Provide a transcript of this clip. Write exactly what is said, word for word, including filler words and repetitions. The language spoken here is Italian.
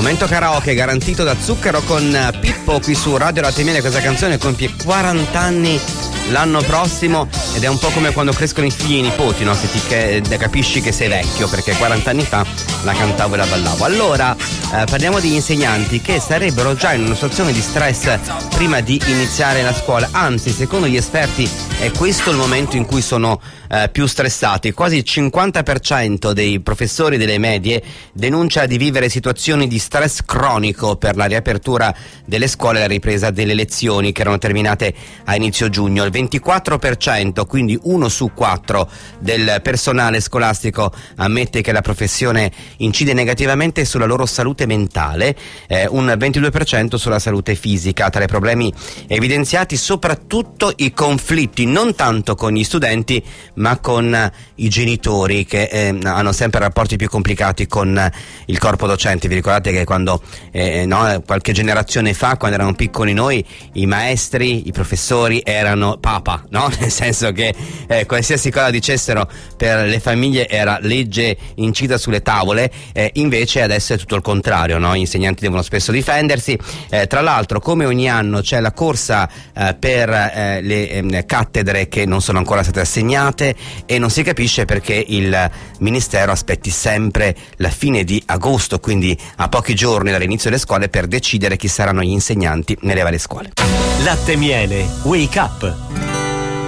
Momento karaoke garantito da Zucchero con Pippo qui su Radio Latte Miele. Questa canzone compie quaranta anni l'anno prossimo ed è un po' come quando crescono i figli e i nipoti, no? Che ti che, capisci che sei vecchio, perché quaranta anni fa la cantavo e la ballavo. Allora eh, parliamo degli insegnanti che sarebbero già in una situazione di stress prima di iniziare la scuola, anzi secondo gli esperti è questo il momento in cui sono eh, più stressati. Quasi il cinquanta per cento dei professori delle medie denuncia di vivere situazioni di stress cronico per la riapertura delle scuole e la ripresa delle lezioni che erano terminate a inizio giugno. Il ventiquattro per cento, quindi uno su quattro del personale scolastico ammette che la professione incide negativamente sulla loro salute mentale, eh, un ventidue per cento sulla salute fisica. Tra i problemi evidenziati soprattutto i conflitti, non tanto con gli studenti ma con i genitori che eh, hanno sempre rapporti più complicati con il corpo docente. Vi ricordate che quando eh, no, qualche generazione fa, quando erano piccoli noi, i maestri, i professori erano papa, no? Nel senso che eh, qualsiasi cosa dicessero per le famiglie era legge incisa sulle tavole, eh, invece adesso è tutto il contrario, no? Gli insegnanti devono spesso difendersi. Eh, tra l'altro, come ogni anno c'è la corsa eh, per eh, le eh, cattedre che non sono ancora state assegnate e non si capisce perché il Ministero aspetti sempre la fine di agosto, quindi a pochi giorni dall'inizio delle scuole, per decidere chi saranno gli insegnanti nelle varie scuole. Latte Miele, Wake Up.